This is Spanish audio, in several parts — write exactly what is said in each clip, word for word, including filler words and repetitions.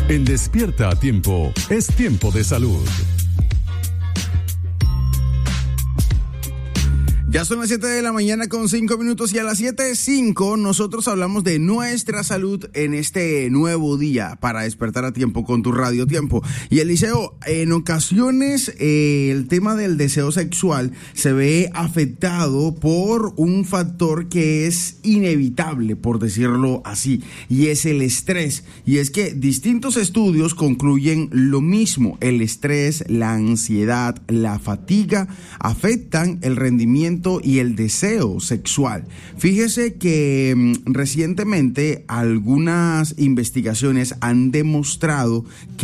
En Despierta a Tiempo, es tiempo de salud. Ya son las siete de la mañana con cinco minutos y a las siete cinco nosotros hablamos de nuestra salud en este nuevo día para despertar a tiempo con tu Radio Tiempo. Y Eliseo, en ocasiones eh, el tema del deseo sexual se ve afectado por un factor que es inevitable, por decirlo así, y es el estrés. Y es que distintos estudios concluyen lo mismo: el estrés, la ansiedad, la fatiga afectan el rendimiento y el deseo sexual. Fíjese que mmm, recientemente algunas investigaciones han demostrado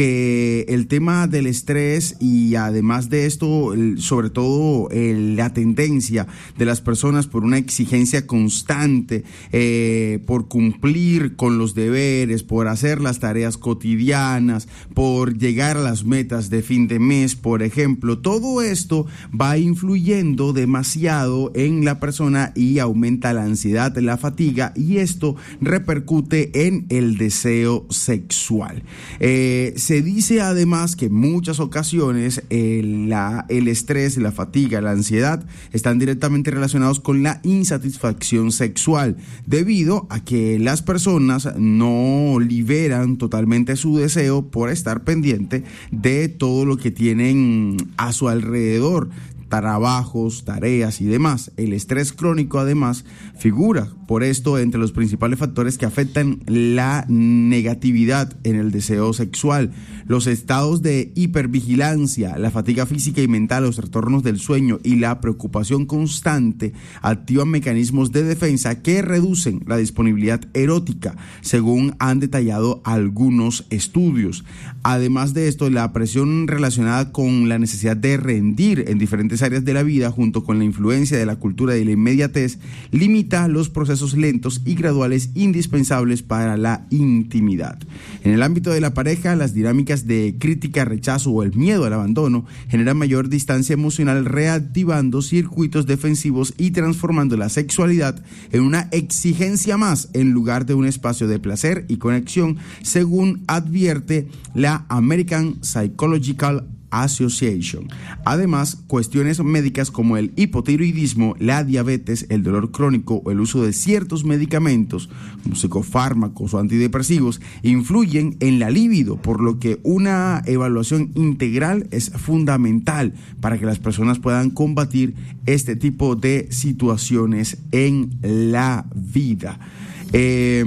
que el tema del estrés y además de esto, el, sobre todo el, la tendencia de las personas por una exigencia constante, eh, por cumplir con los deberes, por hacer las tareas cotidianas, por llegar a las metas de fin de mes, por ejemplo, todo esto va influyendo demasiado en la persona y aumenta la ansiedad, la fatiga, y esto repercute en el deseo sexual. Eh, se dice además que en muchas ocasiones el, la, el estrés, la fatiga, la ansiedad están directamente relacionados con la insatisfacción sexual, debido a que las personas no liberan totalmente su deseo por estar pendiente de todo lo que tienen a su alrededor, trabajos, tareas y demás. El estrés crónico además figura por esto entre los principales factores que afectan la negatividad en el deseo sexual. Los estados de hipervigilancia, la fatiga física y mental, los trastornos del sueño y la preocupación constante activan mecanismos de defensa que reducen la disponibilidad erótica, según han detallado algunos estudios. Además de esto, la presión relacionada con la necesidad de rendir en diferentes áreas de la vida, junto con la influencia de la cultura de la inmediatez, limita los procesos lentos y graduales indispensables para la intimidad. En el ámbito de la pareja, las dinámicas de crítica, rechazo o el miedo al abandono generan mayor distancia emocional, reactivando circuitos defensivos y transformando la sexualidad en una exigencia más en lugar de un espacio de placer y conexión, según advierte la American Psychological Association. Además, cuestiones médicas como el hipotiroidismo, la diabetes, el dolor crónico o el uso de ciertos medicamentos como psicofármacos o antidepresivos influyen en la libido, por lo que una evaluación integral es fundamental para que las personas puedan combatir este tipo de situaciones en la vida. Eh,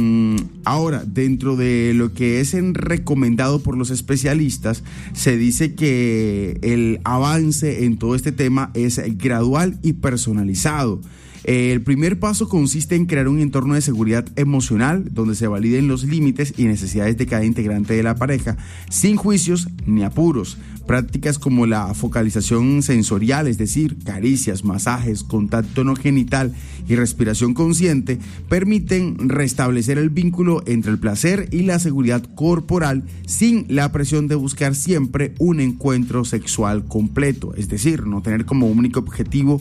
ahora, dentro de lo que es en recomendado por los especialistas, se dice que el avance en todo este tema es gradual y personalizado. El primer paso consiste en crear un entorno de seguridad emocional donde se validen los límites y necesidades de cada integrante de la pareja, sin juicios ni apuros. Prácticas como la focalización sensorial, es decir, caricias, masajes, contacto no genital y respiración consciente, permiten restablecer el vínculo entre el placer y la seguridad corporal sin la presión de buscar siempre un encuentro sexual completo, es decir, no tener como único objetivo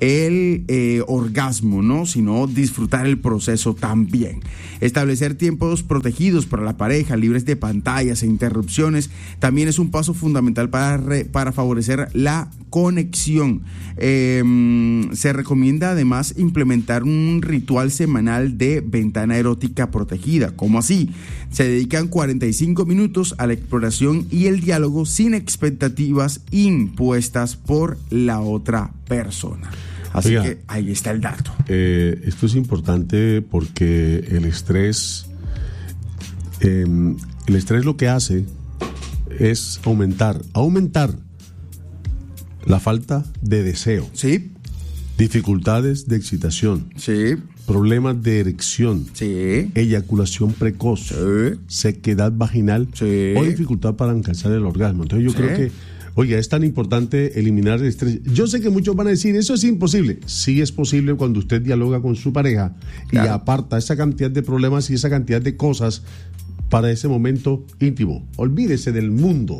el eh, orgasmo, ¿no?, sino disfrutar el proceso también. Establecer tiempos protegidos para la pareja, libres de pantallas e interrupciones, también es un paso fundamental para, re, para favorecer la conexión. Eh, se recomienda además implementar un ritual semanal de ventana erótica protegida. ¿Cómo así? Se dedican cuarenta y cinco minutos a la exploración y el diálogo sin expectativas impuestas por la otra persona. Así Oiga, que ahí está el dato. Eh, esto es importante porque el estrés, eh, el estrés lo que hace es aumentar, aumentar la falta de deseo. Sí. Dificultades de excitación. Sí. Problemas de erección. Sí. Eyaculación precoz. Sí. Sequedad vaginal. Sí. O dificultad para alcanzar el orgasmo. Entonces yo sí. creo que, oiga, es tan importante eliminar el estrés. Yo sé que muchos van a decir, eso es imposible. Sí es posible cuando usted dialoga con su pareja claro. y aparta esa cantidad de problemas y esa cantidad de cosas para ese momento íntimo. Olvídese del mundo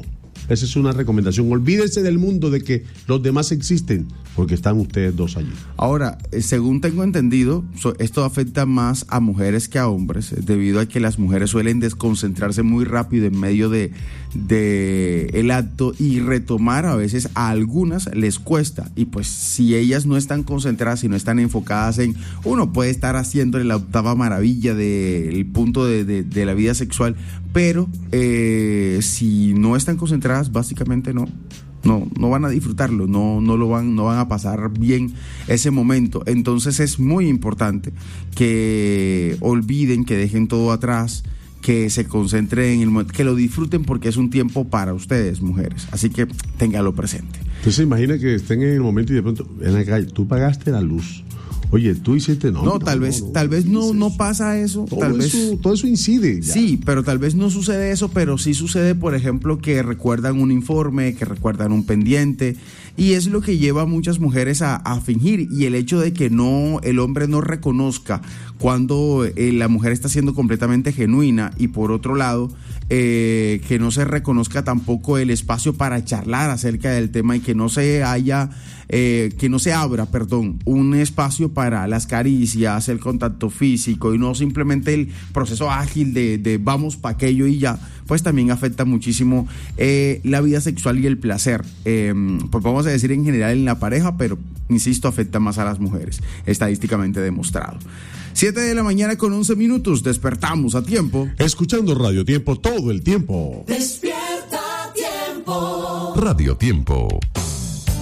Esa es una recomendación. Olvídense del mundo, de que los demás existen, porque están ustedes dos allí. Ahora, según tengo entendido, esto afecta más a mujeres que a hombres, debido a que las mujeres suelen desconcentrarse muy rápido en medio de, de el acto, y retomar a veces a algunas les cuesta. Y pues si ellas no están concentradas y no están enfocadas en, uno puede estar haciéndole la octava maravilla del punto de, de, de la vida sexual, pero eh, si no están concentradas, básicamente no. No, no van a disfrutarlo, no, no lo van, no van a pasar bien ese momento. Entonces es muy importante que olviden, que dejen todo atrás, que se concentren en el momento, que lo disfruten, porque es un tiempo para ustedes, mujeres. Así que téngalo presente. Entonces imagina que estén en el momento y de pronto, en la calle, tú pagaste la luz. Oye, tú hiciste no. No, tal no, vez, no, tal vez no, no eso. pasa eso. Todo tal eso, vez todo eso incide. Ya. Sí, pero tal vez no sucede eso, pero sí sucede, por ejemplo, que recuerdan un informe, que recuerdan un pendiente, y es lo que lleva a muchas mujeres a, a fingir. Y el hecho de que no, el hombre no reconozca cuando eh, la mujer está siendo completamente genuina, y por otro lado, eh, que no se reconozca tampoco el espacio para charlar acerca del tema, y que no se haya, eh, que no se abra, perdón, un espacio para las caricias, el contacto físico, y no simplemente el proceso ágil de, de vamos pa' aquello y ya, pues también afecta muchísimo eh, la vida sexual y el placer. Eh, pues vamos a decir en general en la pareja, pero insisto, afecta más a las mujeres, estadísticamente demostrado. siete de la mañana con once minutos, despertamos a tiempo. Escuchando Radio Tiempo todo el tiempo. Despierta a tiempo. Radio Tiempo.